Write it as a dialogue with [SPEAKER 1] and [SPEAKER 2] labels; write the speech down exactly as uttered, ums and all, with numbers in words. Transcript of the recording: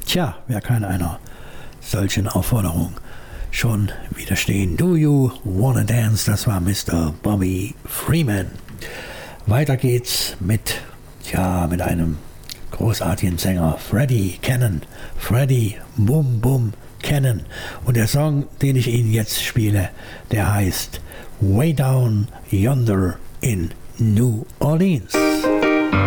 [SPEAKER 1] Tja, wer kann einer solchen Aufforderung schon widerstehen? Do You Wanna Dance? Das war Mister Bobby Freeman. Weiter geht's mit, tja, mit einem großartigen Sänger, Freddie Cannon. Freddie Boom Boom Cannon. Und der Song, den ich Ihnen jetzt spiele, der heißt Way Down Yonder in New Orleans.